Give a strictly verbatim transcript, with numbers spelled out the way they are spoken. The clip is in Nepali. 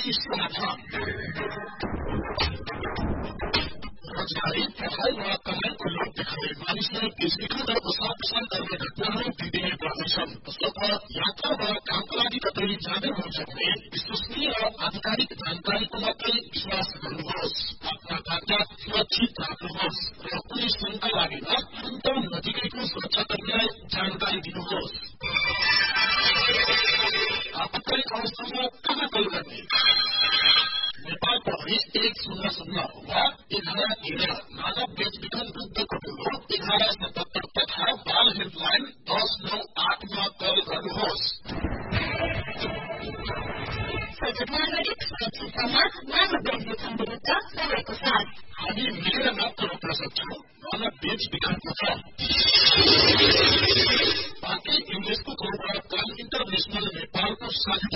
की समाधान। रोजगारी पढ़ाई वा कमाईको लोभ देखाए मानिसलाई बेचबिखन र प्रसाद प्रसाद गर्ने घटनाहरू दिनदिनै बढ्दैछन्। तसर्थ यात्रा वा कामको लागि कतै जाँदै हुनुहुन्छ भने विश्वसनीय र आधिकारिक जानकारीको मात्रै विश्वास गर्नुहोस्। आफ्ना कागजात सुरक्षित राख्नुहोस् र कुनै शंका लागेमा तुरन्त नजिकैको सुरक्षाकर्मीलाई जानकारी दिनुहोस्। आपतकालीन अवस्थामा कहाँ कल गर्ने? नेपाल प्रहरी एक शून्य शून्य वा एघार तेह्र मानव बेचबिखन विरुद्धको टोलो एघार सतहत्तर तथा बाल हेल्पलाइन दस नौ आठमा कल गर्नुहोस्। नागरिक सुरक्षितमा मानव बेचबिखन विरुद्ध सबैको साथ हामी मिलेर मात्र रोक्न सक्छौं मानव बेचबिखनको छ। पार्टी युनेस्को प्रोग्राम इन्टरनेशनल नेपालको साझेदारी